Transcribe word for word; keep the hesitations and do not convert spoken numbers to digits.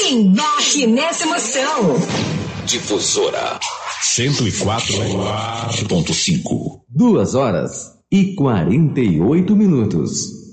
Embarque nessa emoção. Difusora cento e quatro ponto cinco. Duas horas e quarenta e oito minutos.